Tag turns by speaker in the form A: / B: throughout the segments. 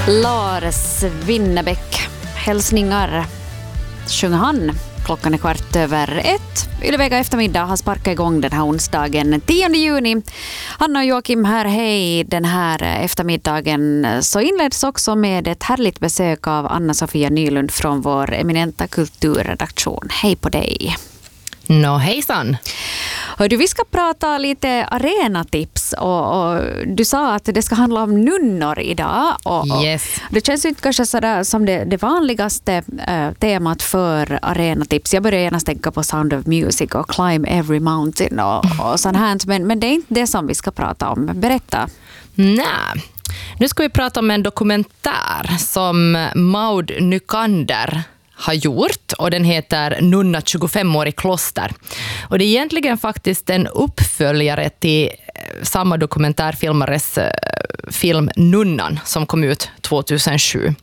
A: Lars Winnerbäck, hälsningar sjunger han. Klockan är 1:15. Ylevega eftermiddag har sparkat igång den här onsdagen 10 juni. Hanna och Joakim här, hej. Den här eftermiddagen så inleds också med ett härligt besök av Anna-Sofia Nylund från vår eminenta kulturredaktion. Hej på dig.
B: Hejsan.
A: Hördu, vi ska prata lite arenatips och du sa att det ska handla om nunnor idag.
B: Yes.
A: Det känns ju inte kanske sådär som det vanligaste temat för arenatips. Jag börjar gärna tänka på Sound of Music och Climb Every Mountain och sånt här. Men det är inte det som vi ska prata om. Berätta.
B: Nej, nu ska vi prata om en dokumentär som Maud Nykander har gjort och den heter Nunna 25 år i kloster. Och det är egentligen faktiskt en uppföljare till samma dokumentärfilmares film Nunnan som kom ut 2007.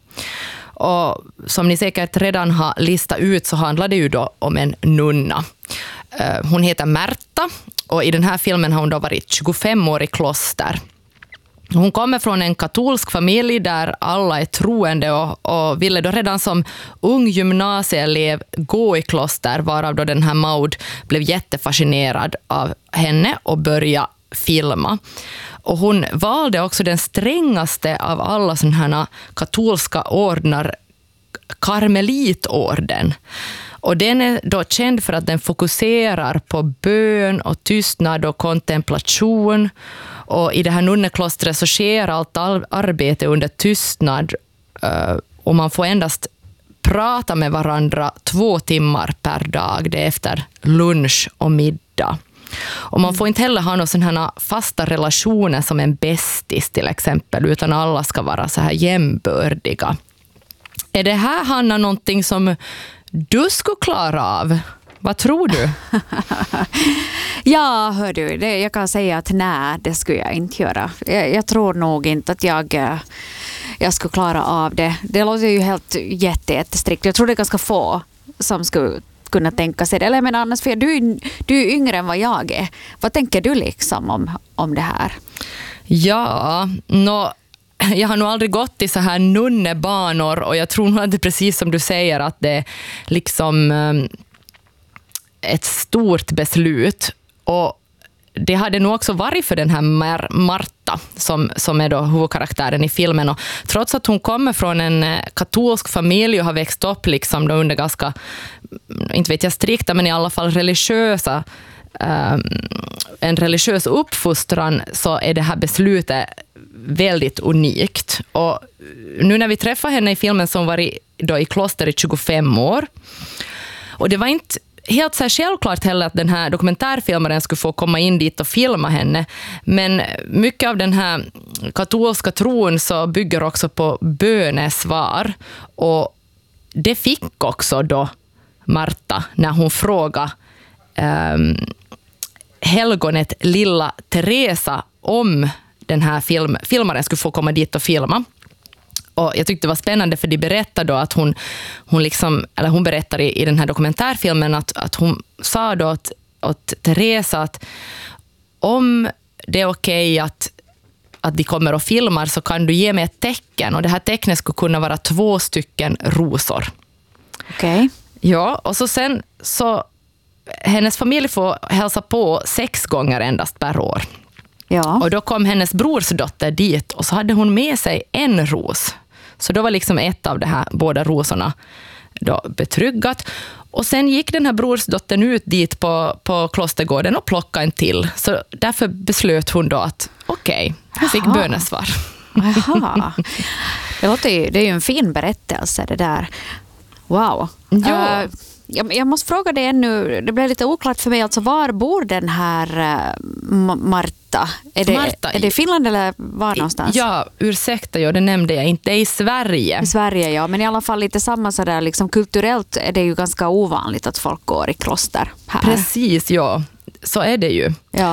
B: Och som ni säkert redan har listat ut så handlar det ju då om en nunna. Hon heter Märta och i den här filmen har hon då varit 25 år i kloster. Hon kommer från en katolsk familj där alla är troende och ville då redan som ung gymnasieelev gå i kloster, varav då den här Maud blev jättefascinerad av henne och började filma. Och hon valde också den strängaste av alla sådana här katolska ordnar, karmelitorden. Och den är då känd för att den fokuserar på bön och tystnad och kontemplation. Och i det här nunneklostret så sker allt arbete under tystnad och man får endast prata med varandra 2 timmar per dag. Det är efter lunch och middag. Och man får inte heller ha några sådana här fasta relationer som en bästis till exempel, utan alla ska vara så här jämbördiga. Är det här, Hanna, någonting som du skulle klara av? Vad tror du?
A: Ja, hör du, jag kan säga att nej, det skulle jag inte göra. Jag tror nog inte att jag skulle klara av det. Det låter ju helt jättestrikt. Jag tror det är ganska få som skulle kunna tänka sig det. Eller men annars, för du är yngre än vad jag är. Vad tänker du liksom om det här?
B: Ja, jag har nog aldrig gått i så här nunnebanor och jag tror nog att det är precis som du säger att det är liksom ett stort beslut. Och det hade nog också varit för den här Marta som är då huvudkaraktären i filmen. Och trots att hon kommer från en katolsk familj och har växt upp liksom då under ganska, inte vet jag strikta, men i alla fall religiösa, en religiös uppfostran, så är det här beslutet väldigt unikt. Och nu när vi träffar henne i filmen som var då i kloster i 25 år, och det var inte helt så här självklart heller att den här dokumentärfilmaren skulle få komma in dit och filma henne. Men mycket av den här katolska tron så bygger också på bönesvar. Och det fick också då Marta när hon frågade helgonet lilla Teresa om den här filmaren skulle få komma dit och filma. Och jag tyckte det var spännande för de berättade då att hon berättar i den här dokumentärfilmen att hon sa då åt Teresa att om det är okej att de kommer och filmar så kan du ge mig ett tecken, och det här tecknet skulle kunna vara 2 stycken rosor.
A: Okej.
B: Ja, och sen så hennes familj får hälsa på 6 gånger endast per år.
A: Ja.
B: Och då kom hennes brorsdotter dit och så hade hon med sig en ros. Så då var liksom ett av de här båda rosorna då betryggat. Och sen gick den här brorsdottern ut dit på klostergården och plockade en till. Så därför beslöt hon då att okej, jag fick bönesvar.
A: Jaha. Det är ju en fin berättelse det där. Wow.
B: Ja.
A: Jag måste fråga dig ännu, det blev lite oklart för mig, alltså var bor den här Marta? Är det i Finland eller var någonstans?
B: Ja, ursäkta, det nämnde jag inte. Det är i Sverige.
A: I Sverige, ja. Men i alla fall lite samma sådär, liksom kulturellt är det ju ganska ovanligt att folk går i kloster här.
B: Precis, ja. Så är det ju.
A: Ja.